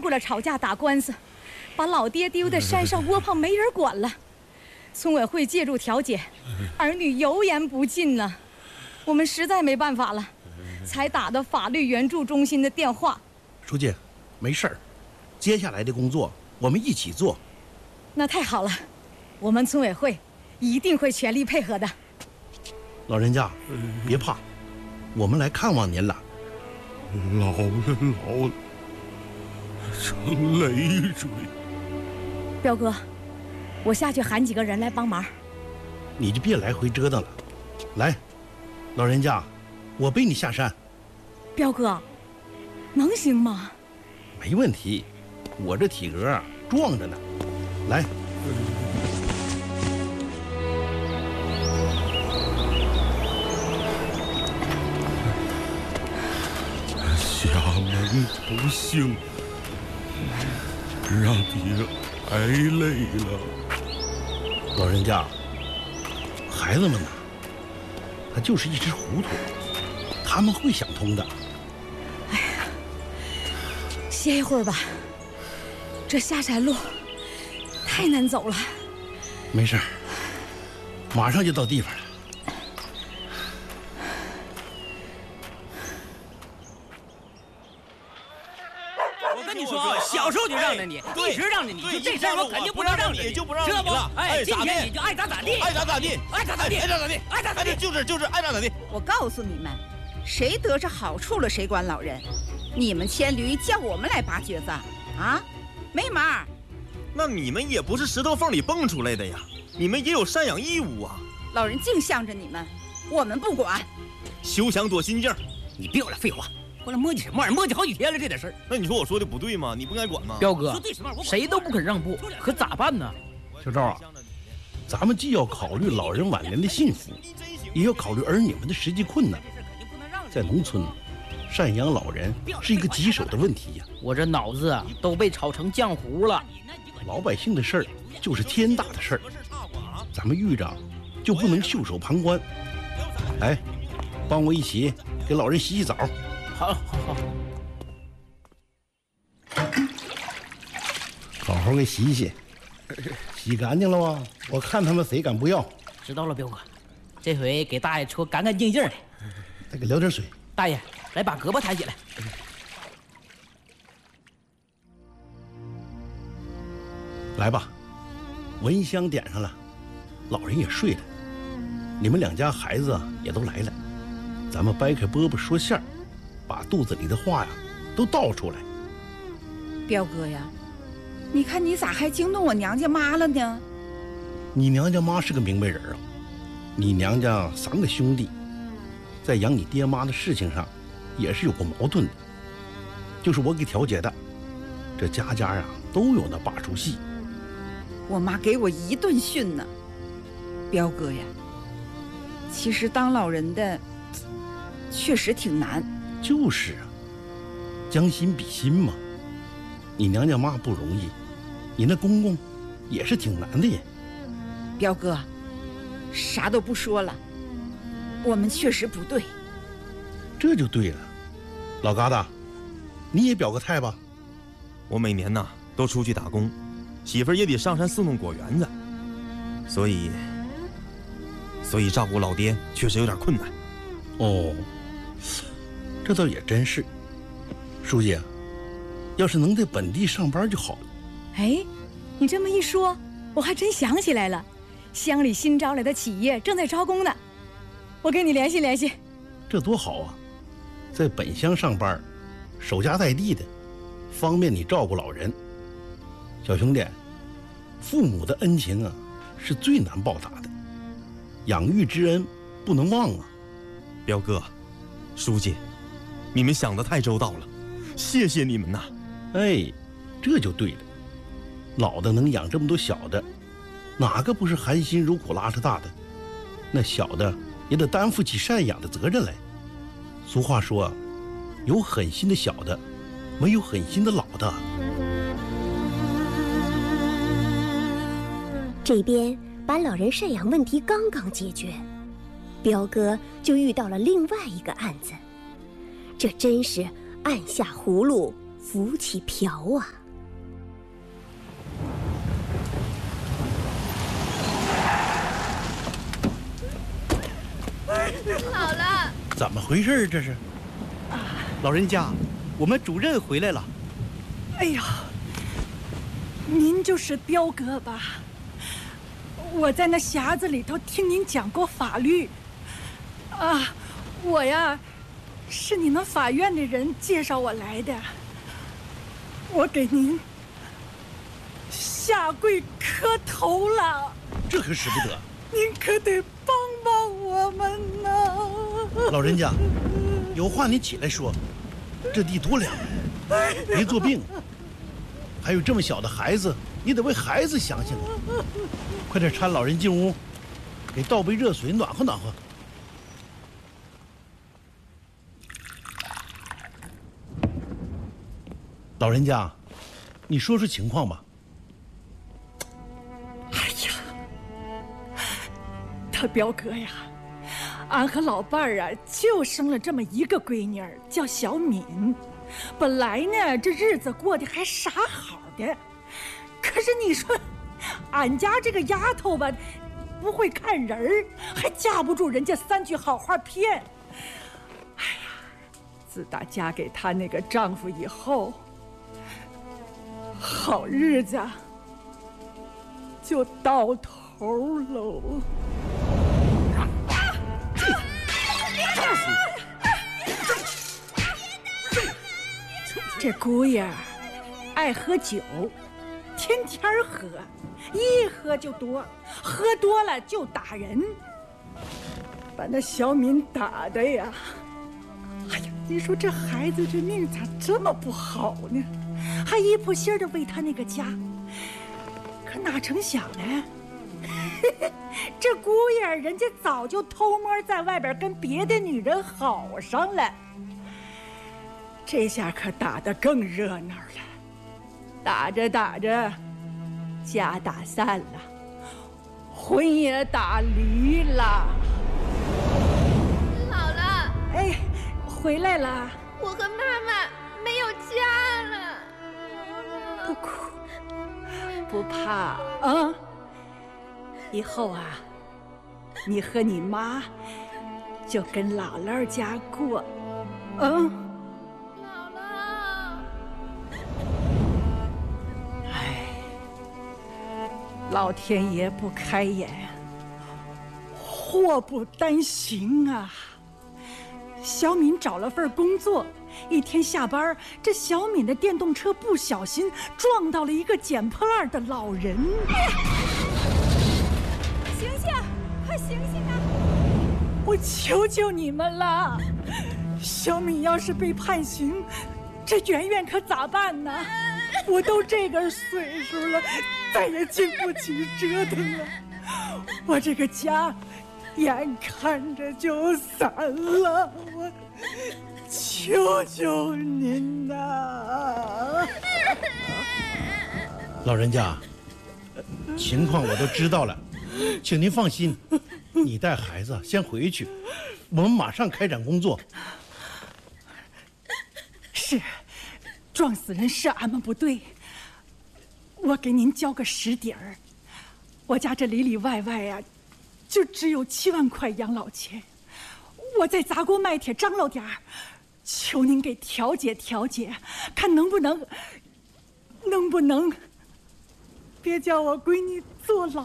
过了吵架打官司，把老爹丢在山上窝棚，没人管了。村委会介入调解，儿女油盐不进了，我们实在没办法了，才打的法律援助中心的电话。 书记，没事儿，接下来的工作我们一起做。 那太好了，我们村委会一定会全力配合的。 老人家，别怕，我们来看望您了。 老了，成累赘。 彪哥，我下去喊几个人来帮忙。 你就别来回折腾了，来，老人家，我背你下山。 彪哥，能行吗？ 没问题，我这体格壮着呢。来。 厦门不幸，让爹挨累了。 老人家，孩子们呐，他就是一时糊涂，他们会想通的。 哎呀，歇一会儿吧，这下山路太难走了。 没事儿，马上就到地方了。 我跟你说啊，小时候就让着你，一直让着你，就这事儿我肯定不能让着你， 就不让你了。 哎，今天你就爱咋咋地， 爱咋咋地， 爱咋咋地， 爱咋咋地， 爱咋咋地， 就是爱咋咋地。 我告诉你们，谁得着好处了，谁管老人。你们牵驴叫我们来拔橛子啊？没门儿！ 那你们也不是石头缝里蹦出来的呀，你们也有赡养义务啊。 老人净向着你们，我们不管。 休想躲心镜！ 你别有了废话，过来磨叽什么玩意儿？磨叽好几天了，这点事儿。 那你说我说的不对吗？你不该管吗？ 彪哥，谁都不肯让步，可咋办呢？ 小赵啊，咱们既要考虑老人晚年的幸福，也要考虑儿女们的实际困难。在农村，赡养老人是一个棘手的问题呀。 我这脑子啊都被炒成浆糊了。 老百姓的事儿就是天大的事儿，咱们狱长就不能袖手旁观。来，帮我一起给老人洗洗澡。 好。 好好给洗洗，洗干净了吗？我看他们谁敢不要。 知道了，彪哥，这回给大爷搓干干净净的。 再给舀点水。 大爷，来把胳膊抬起来。 来吧，蚊香点上了，老人也睡了，你们两家孩子也都来了，咱们掰开饽饽说馅儿，把肚子里的话呀都倒出来。 彪哥呀，你看你咋还惊动我娘家妈了呢？ 你娘家妈是个明白人啊，你娘家3个兄弟，在养你爹妈的事情上也是有过矛盾的，就是我给调解的，这家家呀都有那把出戏。 我妈给我一顿训呢。彪哥呀，其实当老人的确实挺难。 就是啊，将心比心嘛。你娘家妈不容易，你那公公也是挺难的呀。 彪哥，啥都不说了，我们确实不对。 这就对了。老疙瘩，你也表个态吧。 我每年呐都出去打工，媳妇儿也得上山伺弄果园子，所以照顾老爹确实有点困难。 哦，这倒也真是。书记，要是能在本地上班就好了。 哎，你这么一说，我还真想起来了，乡里新招来的企业正在招工呢，我跟你联系联系。 这多好啊，在本乡上班，守家在地的，方便你照顾老人。小兄弟，父母的恩情啊是最难报答的，养育之恩不能忘啊。 彪哥，书记，你们想得太周到了，谢谢你们呐。 哎，这就对了，老的能养这么多小的，哪个不是含辛茹苦拉扯大的？那小的也得担负起赡养的责任来。俗话说，有狠心的小的，没有狠心的老的。 这边把老人赡养问题刚刚解决，彪哥就遇到了另外一个案子，这真是按下葫芦扶起瓢啊。 姥姥， 怎么回事？这是？ 老人家，我们主任回来了。 哎呀，您就是彪哥吧？我在那匣子里头听您讲过法律。啊，我呀，是你们法院的人介绍我来的。我给您下跪磕头了。 这可使不得。 您可得帮帮我们呐！ 老人家，有话你起来说，这地多凉，别做病。还有这么小的孩子，你得为孩子想想啊！快点搀老人进屋，给倒杯热水暖和暖和。老人家，你说说情况吧。 他彪哥呀，俺和老伴儿啊就生了这么一个闺女儿，叫小敏。本来呢，这日子过得还啥好的，可是你说，俺家这个丫头吧，不会看人儿，还架不住人家3句好话骗。哎呀，自打嫁给她那个丈夫以后，好日子就到头喽。这姑爷爱喝酒，天天喝，一喝就多，喝多了就打人，把那小敏打的呀！哎呀，你说这孩子这命咋这么不好呢？还一扑心的为他那个家，可哪成想呢？这姑爷人家早就偷摸在外边跟别的女人好上了。这下可打得更热闹了，打着打着，家打散了，婚也打离了。 姥姥， 哎，回来了。 我和妈妈没有家了。 不哭，不怕啊。以后啊，你和你妈就跟姥姥家过，老天爷不开眼，祸不单行啊！小敏找了份工作，一天下班，这小敏的电动车不小心撞到了一个捡破烂的老人。 醒醒，快醒醒啊！ 我求求你们了，小敏要是被判刑，这圆圆可咋办呢？我都这个岁数了，再也经不起折腾了。我这个家眼看着就散了，我求求您呐！ 老人家，情况我都知道了，请您放心，你带孩子先回去，我们马上开展工作。 是。撞死人是俺们不对，我给您交个实底儿。我家这里里外外呀，就只有7万块养老钱，我在砸锅卖铁张罗点儿，求您给调解调解，看能不能，别叫我闺女坐牢。